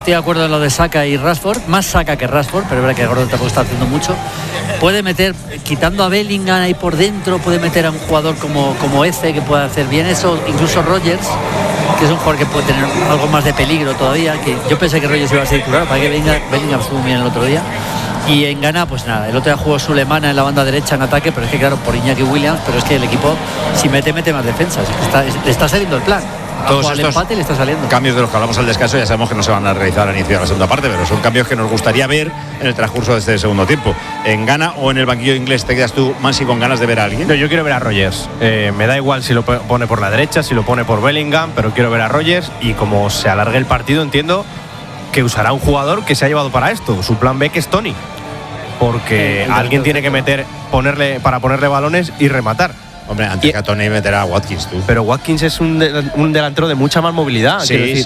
estoy de acuerdo en lo de Saka y Rashford, más Saka que Rashford, pero es verdad que Gordon tampoco está haciendo mucho. Puede meter, quitando a Bellingham ahí por dentro, puede meter a un jugador como Eze, que puede hacer bien eso, incluso Rodgers, que es un jugador que puede tener algo más de peligro todavía, que yo pensé que Rodgers iba a ser titular, para que Bellingham estuvo bien el otro día. Y en Ghana, pues nada, el otro día jugó Sulemana en la banda derecha en ataque, pero es que claro, por Iñaki Williams, pero es que el equipo, si mete más defensas, le está saliendo el plan. Todos estos empate le está saliendo. Cambios de los que hablamos al descanso ya sabemos que no se van a realizar al inicio de la segunda parte, pero son cambios que nos gustaría ver en el transcurso de este segundo tiempo. En Ghana o en el banquillo inglés, ¿te quedas tú, Mansi, con ganas de ver a alguien? No, yo quiero ver a Rodgers. Me da igual si lo pone por la derecha, si lo pone por Bellingham, pero quiero ver a Rodgers, y como se alargue el partido, entiendo que usará un jugador que se ha llevado para esto. Su plan B, que es Tony, porque alguien tiene que ponerle balones y rematar. Hombre, antes que a Tony meterá a Watkins, tú. Pero Watkins es un delantero de mucha más movilidad. Sí.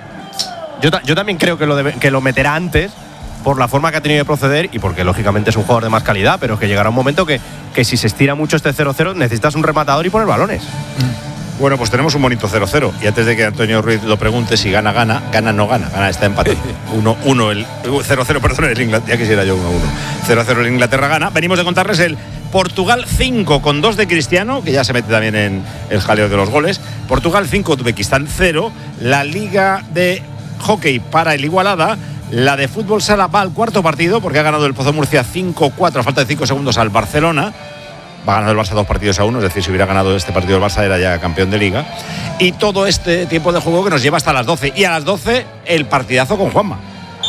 Yo también creo que lo meterá antes, por la forma que ha tenido de proceder y porque lógicamente es un jugador de más calidad, pero que llegará un momento que si se estira mucho este 0-0 necesitas un rematador y poner balones. Bueno, pues tenemos un bonito 0-0. Y antes de que Antonio Ruiz lo pregunte, si gana no gana, está empatado. 1-1 el 0-0, perdón, el Inglaterra, ya quisiera yo 1-1. 0-0 el Inglaterra gana. Venimos de contarles el Portugal 5 con 2 de Cristiano, que ya se mete también en el jaleo de los goles. Portugal 5, Uzbekistán 0. La Liga de Hockey para el Igualada. La de Fútbol Sala va al cuarto partido, porque ha ganado el Pozo Murcia 5-4 a falta de 5 segundos al Barcelona. Va ganando el Barça 2-1, es decir, si hubiera ganado este partido el Barça era ya campeón de Liga. Y todo este tiempo de juego que nos lleva hasta las 12. Y a las 12 el partidazo con Juanma.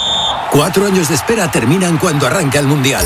4 años de espera terminan cuando arranca el Mundial.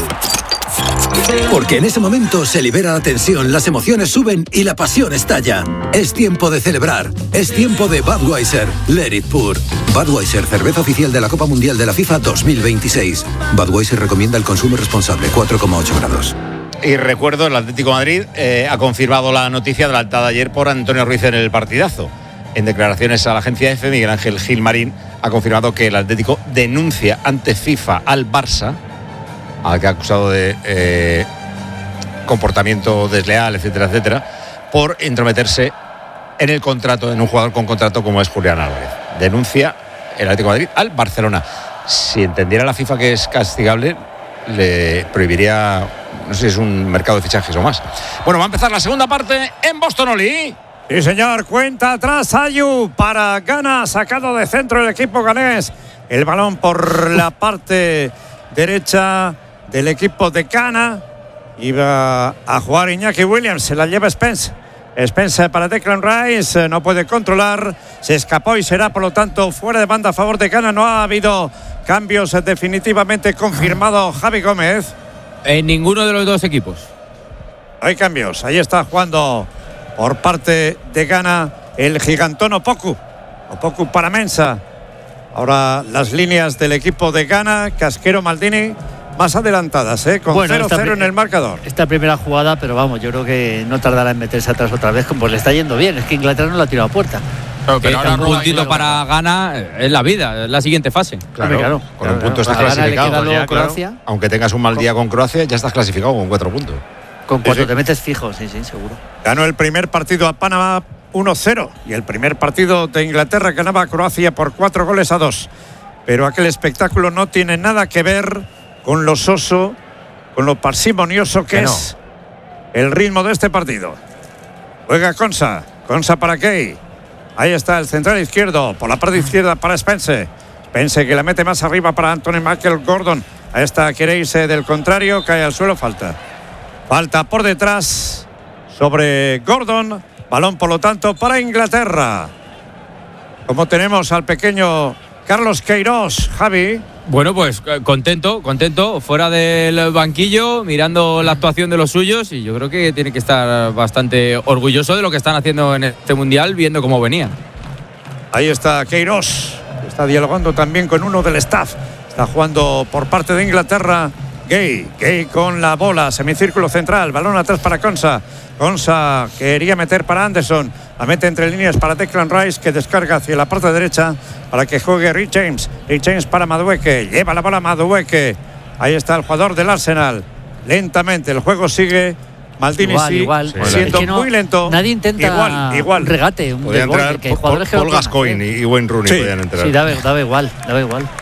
Porque en ese momento se libera la tensión, las emociones suben y la pasión estalla. Es tiempo de celebrar. Es tiempo de Budweiser. Let it pour. Budweiser, cerveza oficial de la Copa Mundial de la FIFA 2026. Budweiser recomienda el consumo responsable, 4,8 grados. Y recuerdo, el Atlético de Madrid ha confirmado la noticia adelantada ayer por Antonio Ruiz en el partidazo. En declaraciones a la agencia EFE, Miguel Ángel Gilmarín ha confirmado que el Atlético denuncia ante FIFA al Barça, al que ha acusado de comportamiento desleal, etcétera, etcétera, por entrometerse en el contrato, en un jugador con contrato como es Julián Álvarez. Denuncia el Atlético de Madrid al Barcelona. Si entendiera la FIFA que es castigable, le prohibiría, no sé si es un mercado de fichajes o más. Bueno, va a empezar la segunda parte en Boston, Oli. Sí, señor, cuenta atrás Ayu para Ghana, sacado de centro el equipo ganés. El balón por la parte derecha del equipo de Ghana. Iba a jugar Iñaki Williams, se la lleva Spence. Spence para Declan Rice, no puede controlar, se escapó y será por lo tanto fuera de banda a favor de Ghana. No ha habido cambios definitivamente confirmado Javi Gómez. En ninguno de los dos equipos. Hay cambios, ahí está jugando por parte de Ghana el gigantón Opoku para Mensah. Ahora las líneas del equipo de Ghana, Casquero, Maldini, más adelantadas, con 0-0 en el marcador. Esta primera jugada, pero vamos, yo creo que no tardará en meterse atrás otra vez, pues le está yendo bien. Es que Inglaterra no la ha tirado a puerta. Pero ahora un puntito para Ghana es la vida, es la siguiente fase. Claro, con un punto estás clasificado. Croacia. Aunque tengas un mal día con Croacia, ya estás clasificado con 4 puntos. Con 4 te metes fijo, sí, seguro. Ganó el primer partido a Panamá 1-0 y el primer partido de Inglaterra ganaba a Croacia por 4-2. Pero aquel espectáculo no tiene nada que ver con lo soso, con lo parsimonioso que es el ritmo de este partido. Juega Konsa para Kay. Ahí está el central izquierdo, por la parte izquierda para Spence que la mete más arriba para Anthony Michael Gordon. Ahí está, quiere irse del contrario, cae al suelo, falta por detrás sobre Gordon. Balón por lo tanto para Inglaterra. Como tenemos al pequeño Carlos Queiroz, Javi. Bueno, pues contento, fuera del banquillo, mirando la actuación de los suyos, y yo creo que tiene que estar bastante orgulloso de lo que están haciendo en este Mundial, viendo cómo venía. Ahí está Queiroz, está dialogando también con uno del staff. Está jugando por parte de Inglaterra Gay con la bola, semicírculo central, balón atrás para Konsa quería meter para Anderson, la mete entre líneas para Declan Rice, que descarga hacia la parte derecha para que juegue Rich James para Madueke, lleva la bola Madueke. Ahí está el jugador del Arsenal, lentamente el juego sigue. Maldini igual. Siendo es que muy lento. Nadie intenta igual. Un regate. Podría entrar Paul Gascoigne y Wayne Rooney podían entrar. Sí, daba igual.